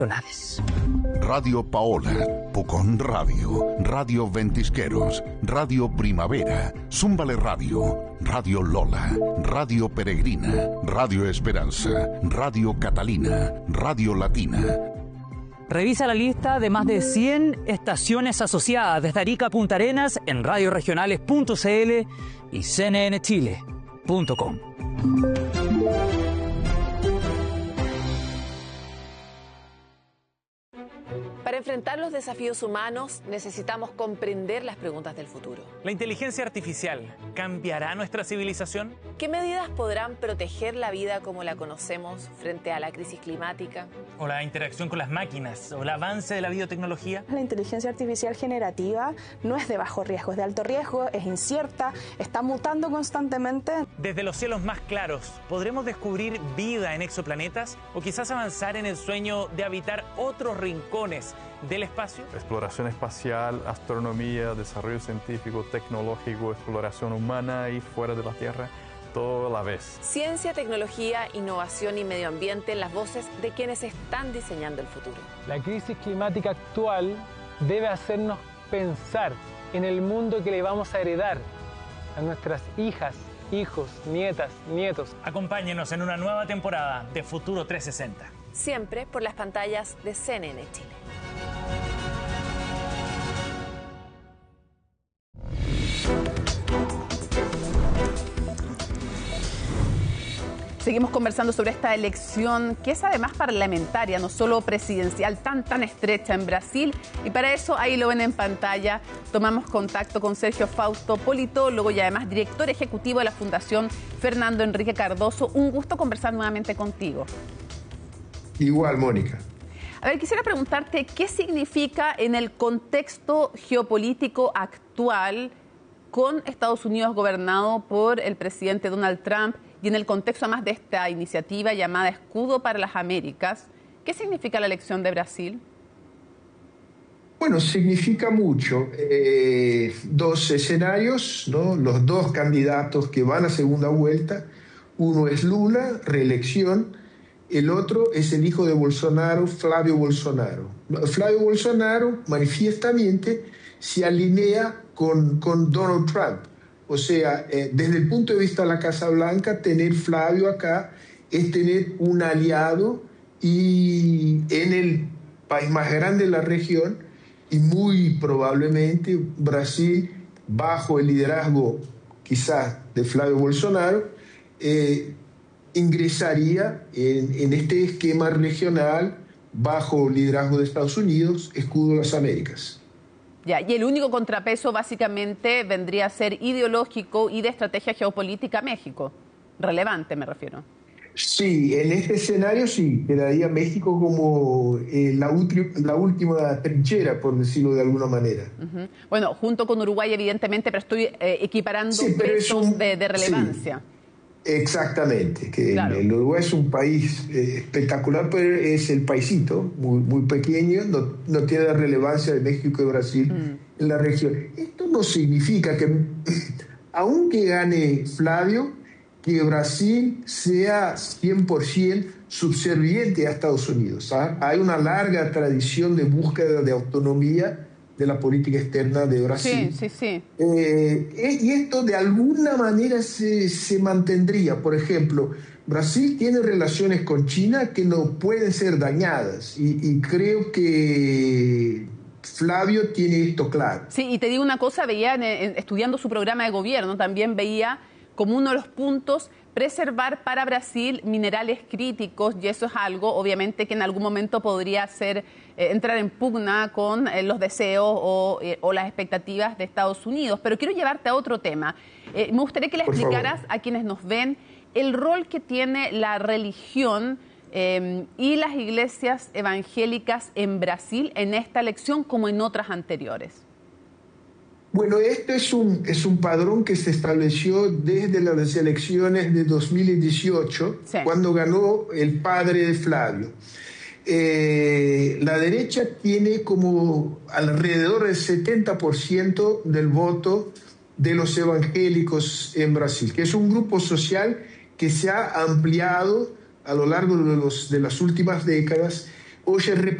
Radio Paola, Pucón Radio, Radio Ventisqueros, Radio Primavera, Zúmbale Radio, Radio Lola, Radio Peregrina, Radio Esperanza, Radio Catalina, Radio Latina. Revisa la lista de más de 100 estaciones asociadas desde Arica a Punta Arenas en radioregionales.cl y cnnchile.com. Para enfrentar los desafíos humanos necesitamos comprender las preguntas del futuro. ¿La inteligencia artificial cambiará nuestra civilización? ¿Qué medidas podrán proteger la vida como la conocemos frente a la crisis climática? ¿O la interacción con las máquinas? ¿O el avance de la biotecnología? La inteligencia artificial generativa no es de bajo riesgo, es de alto riesgo, es incierta, está mutando constantemente. Desde los cielos más claros, ¿podremos descubrir vida en exoplanetas? ¿O quizás avanzar en el sueño de habitar otros rincones del espacio? Exploración espacial, astronomía, desarrollo científico, tecnológico, exploración humana y fuera de la Tierra, todo a la vez. Ciencia, tecnología, innovación y medio ambiente, las voces de quienes están diseñando el futuro. La crisis climática actual debe hacernos pensar en el mundo que le vamos a heredar a nuestras hijas, hijos, nietas, nietos. Acompáñenos en una nueva temporada de Futuro 360. Siempre por las pantallas de CNN Chile. Seguimos conversando sobre esta elección que es además parlamentaria, no solo presidencial, tan estrecha en Brasil. Y para eso, ahí lo ven en pantalla, tomamos contacto con Sergio Fausto, politólogo y además director ejecutivo de la Fundación Fernando Enrique Cardoso. Un gusto conversar nuevamente contigo. Igual, Mónica. A ver, quisiera preguntarte, ¿qué significa en el contexto geopolítico actual con Estados Unidos gobernado por el presidente Donald Trump y en el contexto además de esta iniciativa llamada Escudo para las Américas? ¿Qué significa la elección de Brasil? Bueno, significa mucho. Dos escenarios, ¿no? Los dos candidatos que van a segunda vuelta. Uno es Lula, reelección. El otro es el hijo de Bolsonaro, Flávio Bolsonaro. Flávio Bolsonaro manifiestamente se alinea con Donald Trump. O sea, desde el punto de vista de la Casa Blanca, tener Flávio acá es tener un aliado y en el país más grande de la región, y muy probablemente Brasil, bajo el liderazgo quizás de Flávio Bolsonaro, ingresaría en este esquema regional bajo liderazgo de Estados Unidos, Escudo de las Américas. Ya, y el único contrapeso básicamente vendría a ser ideológico y de estrategia geopolítica a México. Relevante, me refiero. Sí, en este escenario sí, quedaría México como la última trinchera, por decirlo de alguna manera. Uh-huh. Bueno, junto con Uruguay, evidentemente, pero estoy equiparando pesos de relevancia. Sí. Exactamente, que claro. El Uruguay es un país espectacular, pero es el paisito, muy pequeño, no tiene la relevancia de México y Brasil en la región. Esto no significa que, aunque gane Flávio, que Brasil sea 100% subserviente a Estados Unidos, ¿sabes? Hay una larga tradición de búsqueda de autonomía de la política externa de Brasil. Sí. Y esto de alguna manera se mantendría. Por ejemplo, Brasil tiene relaciones con China que no pueden ser dañadas y creo que Flávio tiene esto claro. Sí, y te digo una cosa, veía estudiando su programa de gobierno, también veía como uno de los puntos preservar para Brasil minerales críticos, y eso es algo obviamente que en algún momento podría entrar en pugna con los deseos o las expectativas de Estados Unidos. Pero quiero llevarte a otro tema. Me gustaría que le explicaras a quienes nos ven el rol que tiene la religión y las iglesias evangélicas en Brasil en esta elección como en otras anteriores. Bueno, este es un padrón que se estableció desde las elecciones de 2018, sí, cuando ganó el padre de Flávio. La derecha tiene como alrededor del 70% del voto de los evangélicos en Brasil, que es un grupo social que se ha ampliado a lo largo de las últimas décadas, hoy es